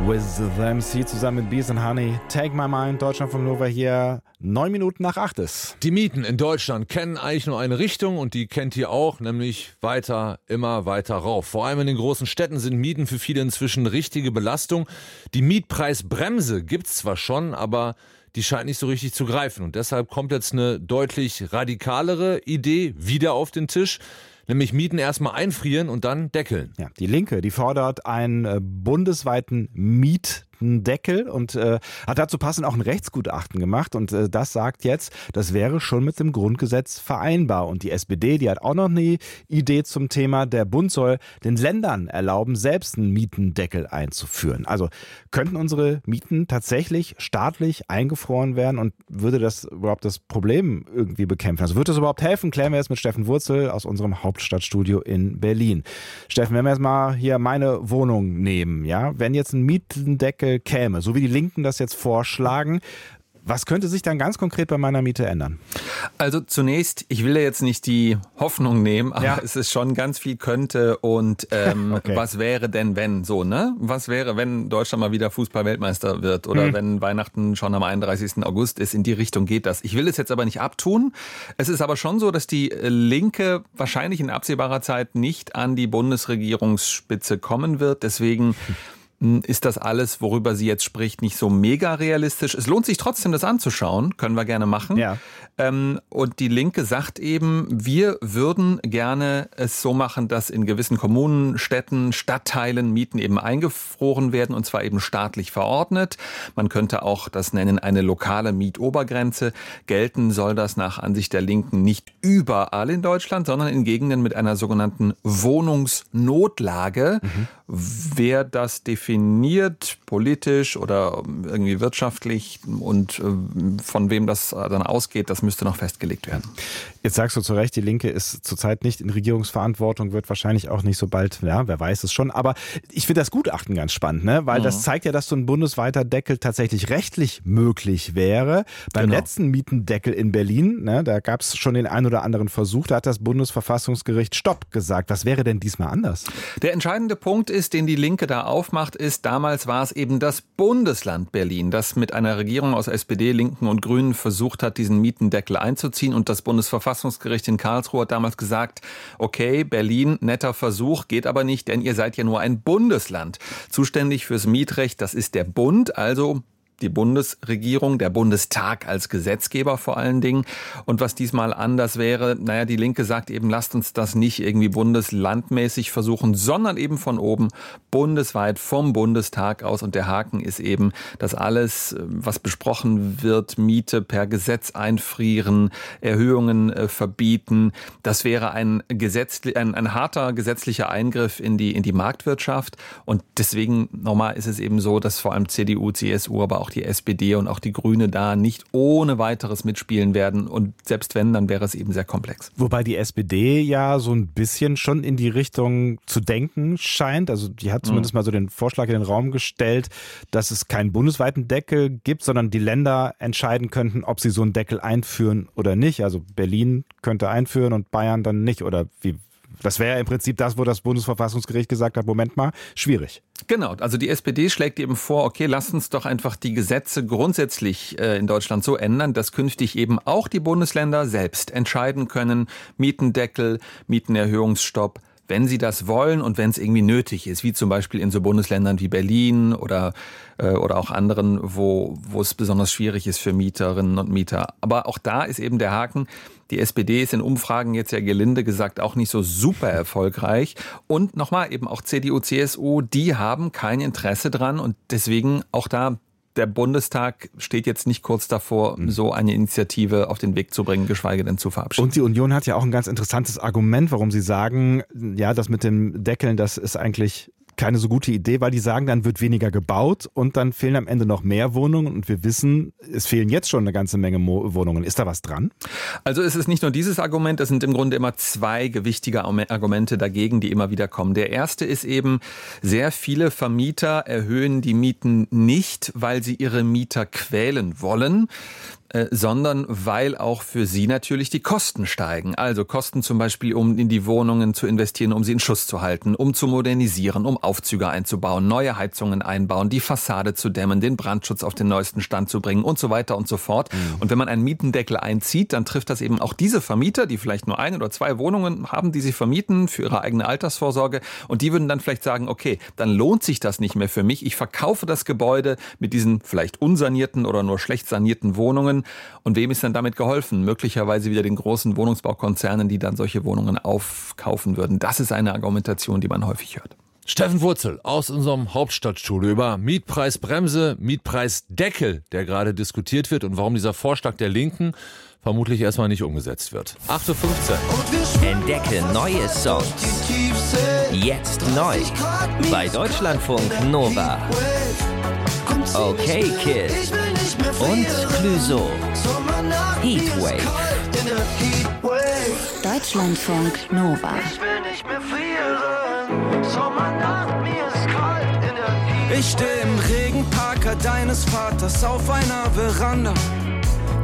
With the MC zusammen mit Bees and Honey. Take My Mind, Deutschlandfunk Nova hier. 9 Minuten nach 8 ist. Die Mieten in Deutschland kennen eigentlich nur eine Richtung und die kennt ihr auch, nämlich weiter, immer weiter rauf. Vor allem in den großen Städten sind Mieten für viele inzwischen richtige Belastung. Die Mietpreisbremse gibt's zwar schon, aber die scheint nicht so richtig zu greifen. Und deshalb kommt jetzt eine deutlich radikalere Idee wieder auf den Tisch. Nämlich Mieten erstmal einfrieren und dann deckeln. Ja, die Linke, die fordert einen bundesweiten Mietendeckel und hat dazu passend auch ein Rechtsgutachten gemacht. Und das sagt jetzt, das wäre schon mit dem Grundgesetz vereinbar. Und die SPD, die hat auch noch eine Idee zum Thema. Der Bund soll den Ländern erlauben, selbst einen Mietendeckel einzuführen. Also könnten unsere Mieten tatsächlich staatlich eingefroren werden und würde das überhaupt das Problem irgendwie bekämpfen? Also würde das überhaupt helfen? Klären wir jetzt mit Steffen Wurzel aus unserem Hauptstadtstudio in Berlin. Steffen, wenn wir jetzt mal hier meine Wohnung nehmen, ja, wenn jetzt ein Mietendeckel käme, so wie die Linken das jetzt vorschlagen, was könnte sich dann ganz konkret bei meiner Miete ändern? Also zunächst, ich will ja jetzt nicht die Hoffnung nehmen, aber es ist schon ganz viel könnte und okay. Was wäre denn, wenn so, ne? Was wäre, wenn Deutschland mal wieder Fußball-Weltmeister wird oder wenn Weihnachten schon am 31. August ist, in die Richtung geht das. Ich will es jetzt aber nicht abtun. Es ist aber schon so, dass die Linke wahrscheinlich in absehbarer Zeit nicht an die Bundesregierungsspitze kommen wird. Deswegen ist das alles, worüber sie jetzt spricht, nicht so mega realistisch. Es lohnt sich trotzdem, das anzuschauen. Können wir gerne machen. Ja. Und die Linke sagt eben, wir würden gerne es so machen, dass in gewissen Kommunen, Städten, Stadtteilen Mieten eben eingefroren werden und zwar eben staatlich verordnet. Man könnte auch das nennen, eine lokale Mietobergrenze. Gelten soll das nach Ansicht der Linken nicht überall in Deutschland, sondern in Gegenden mit einer sogenannten Wohnungsnotlage. Wer das definiert, politisch oder irgendwie wirtschaftlich und von wem das dann ausgeht, das müsste noch festgelegt werden. Jetzt sagst du zu Recht, die Linke ist zurzeit nicht in Regierungsverantwortung, wird wahrscheinlich auch nicht so bald, ja, wer weiß es schon. Aber ich finde das Gutachten ganz spannend, ne? Weil das zeigt ja, dass so ein bundesweiter Deckel tatsächlich rechtlich möglich wäre. Beim letzten Mietendeckel in Berlin, ne, da gab es schon den ein oder anderen Versuch, da hat das Bundesverfassungsgericht Stopp gesagt. Was wäre denn diesmal anders? Der entscheidende Punkt ist, den die Linke da aufmacht, ist, damals war es eben das Bundesland Berlin, das mit einer Regierung aus SPD, Linken und Grünen versucht hat, diesen Mietendeckel einzuziehen. Und das Bundesverfassungsgericht in Karlsruhe hat damals gesagt, okay, Berlin, netter Versuch, geht aber nicht, denn ihr seid ja nur ein Bundesland. Zuständig fürs Mietrecht, das ist der Bund, also die Bundesregierung, der Bundestag als Gesetzgeber vor allen Dingen. Und was diesmal anders wäre, naja, die Linke sagt eben, lasst uns das nicht irgendwie bundeslandmäßig versuchen, sondern eben von oben bundesweit vom Bundestag aus. Und der Haken ist eben, dass alles, was besprochen wird, Miete per Gesetz einfrieren, Erhöhungen verbieten, das wäre ein harter gesetzlicher Eingriff in die Marktwirtschaft. Und deswegen nochmal ist es eben so, dass vor allem CDU, CSU, aber auch die SPD und auch die Grüne da nicht ohne weiteres mitspielen werden. Und selbst wenn, dann wäre es eben sehr komplex. Wobei die SPD ja so ein bisschen schon in die Richtung zu denken scheint. Also die hat zumindest mal so den Vorschlag in den Raum gestellt, dass es keinen bundesweiten Deckel gibt, sondern die Länder entscheiden könnten, ob sie so einen Deckel einführen oder nicht. Also Berlin könnte einführen und Bayern dann nicht. Oder wie? Das wäre ja im Prinzip das, wo das Bundesverfassungsgericht gesagt hat, Moment mal, schwierig. Genau, also die SPD schlägt eben vor, okay, lasst uns doch einfach die Gesetze grundsätzlich in Deutschland so ändern, dass künftig eben auch die Bundesländer selbst entscheiden können, Mietendeckel, Mietenerhöhungsstopp, wenn sie das wollen und wenn es irgendwie nötig ist, wie zum Beispiel in so Bundesländern wie Berlin oder auch anderen, wo es besonders schwierig ist für Mieterinnen und Mieter. Aber auch da ist eben der Haken, die SPD ist in Umfragen jetzt ja gelinde gesagt auch nicht so super erfolgreich. Und nochmal eben auch CDU, CSU, die haben kein Interesse dran und deswegen auch da, der Bundestag steht jetzt nicht kurz davor, so eine Initiative auf den Weg zu bringen, geschweige denn zu verabschieden. Und die Union hat ja auch ein ganz interessantes Argument, warum sie sagen, ja, das mit dem Deckeln, das ist eigentlich keine so gute Idee, weil die sagen, dann wird weniger gebaut und dann fehlen am Ende noch mehr Wohnungen und wir wissen, es fehlen jetzt schon eine ganze Menge Wohnungen. Ist da was dran? Also es ist nicht nur dieses Argument, es sind im Grunde immer zwei gewichtige Argumente dagegen, die immer wieder kommen. Der erste ist eben, sehr viele Vermieter erhöhen die Mieten nicht, weil sie ihre Mieter quälen wollen. sondern weil auch für sie natürlich die Kosten steigen. Also Kosten zum Beispiel, um in die Wohnungen zu investieren, um sie in Schuss zu halten, um zu modernisieren, um Aufzüge einzubauen, neue Heizungen einbauen, die Fassade zu dämmen, den Brandschutz auf den neuesten Stand zu bringen und so weiter und so fort. Und wenn man einen Mietendeckel einzieht, dann trifft das eben auch diese Vermieter, die vielleicht nur 1 oder 2 Wohnungen haben, die sie vermieten für ihre eigene Altersvorsorge. Und die würden dann vielleicht sagen, okay, dann lohnt sich das nicht mehr für mich. Ich verkaufe das Gebäude mit diesen vielleicht unsanierten oder nur schlecht sanierten Wohnungen. Und wem ist dann damit geholfen? Möglicherweise wieder den großen Wohnungsbaukonzernen, die dann solche Wohnungen aufkaufen würden. Das ist eine Argumentation, die man häufig hört. Steffen Wurzel aus unserem Hauptstadtstudio über Mietpreisbremse, Mietpreisdeckel, der gerade diskutiert wird und warum dieser Vorschlag der Linken vermutlich erstmal nicht umgesetzt wird. 8:15 Uhr. Entdecke neue Songs. Jetzt neu bei Deutschlandfunk Nova. Okay Kid und Clouseau. Heatwave. Deutschlandfunk Nova. Ich stehe im Regenparker deines Vaters auf einer Veranda.